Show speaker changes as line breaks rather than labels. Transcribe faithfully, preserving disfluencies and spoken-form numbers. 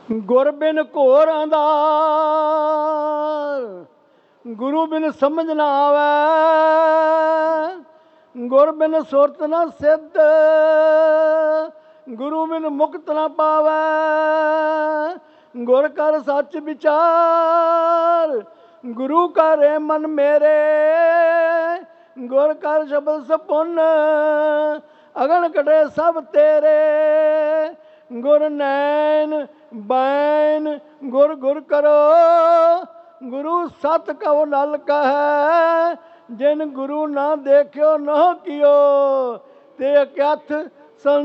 ਗੁਰ ਬਿਨ ਘੋਰ ਅੰਧਾਰ, ਗੁਰੂ ਬਿਨ ਸਮਝ ਨਾ ਆਵੇ। ਗੁਰ ਬਿਨ ਸੁਰਤ ਨਾ ਸਿੱਧ, ਗੁਰੂ ਬਿਨ ਮੁਕਤ ਨਾ ਪਾਵੇ। ਗੁਰ ਕਰ ਸੱਚ ਵਿਚਾਰ, ਗੁਰੂ ਕਰੇ ਮਨ ਮੇਰੇ। ਗੁਰ ਕਰ ਸ਼ਬਦ ਸਪੁੰਨ, ਅਗਨ ਕਟੇ ਸਭ ਤੇਰੇ। ਗੁਰ ਨੈਣ ਬੈਨ ਗੁਰ ਗੁਰ ਕਰੋ, ਗੁਰੂ ਸਤ ਕਉ ਨਲ ਕਹੈ। ਜਿਨ ਗੁਰੂ ਨਾ ਦੇਖਿਓ ਨਾ ਕੀਓ, ਤੇ ਅਕਥ